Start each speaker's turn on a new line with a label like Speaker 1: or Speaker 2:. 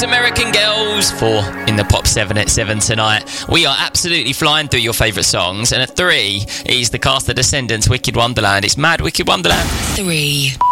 Speaker 1: American Girls, 4 in the Pop 7 at 7 tonight. We are absolutely flying through your favourite songs, and at 3 is the cast of Descendants, Wicked Wonderland. It's Mad Wicked Wonderland.
Speaker 2: 3.